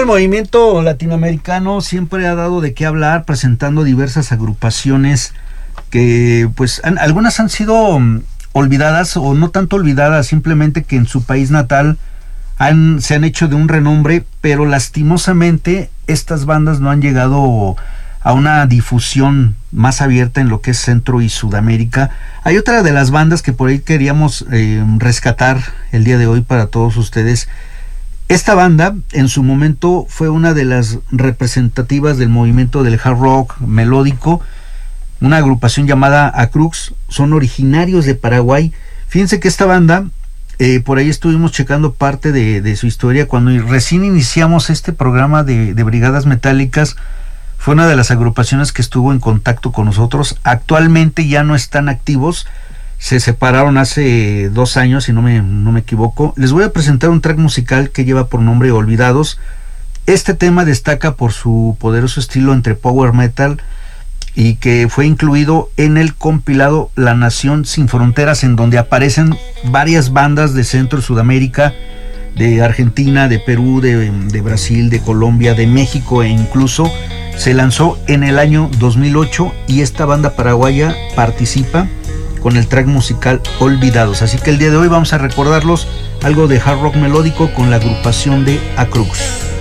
el movimiento latinoamericano siempre ha dado de qué hablar, presentando diversas agrupaciones que pues algunas han sido olvidadas o no tanto olvidadas, simplemente que en su país natal se han hecho de un renombre, pero lastimosamente estas bandas no han llegado a una difusión más abierta en lo que es Centro y Sudamérica. Hay otra de las bandas que por ahí queríamos rescatar el día de hoy para todos ustedes. Esta banda en su momento fue una de las representativas del movimiento del hard rock melódico, una agrupación llamada Acrux. Son originarios de Paraguay. Fíjense que esta banda, por ahí estuvimos checando parte de su historia cuando recién iniciamos este programa de Brigadas Metálicas. Fue una de las agrupaciones que estuvo en contacto con nosotros. Actualmente ya no están activos, se separaron hace 2 años, si no me equivoco. Les voy a presentar un track musical que lleva por nombre Olvidados. Este tema destaca por su poderoso estilo entre power metal y que fue incluido en el compilado La Nación Sin Fronteras, en donde aparecen varias bandas de Centro y Sudamérica, de Argentina, de Perú, de Brasil, de Colombia, de México, e incluso se lanzó en el año 2008 y esta banda paraguaya participa con el track musical Olvidados. Así que el día de hoy vamos a recordarlos algo de hard rock melódico con la agrupación de Acrux.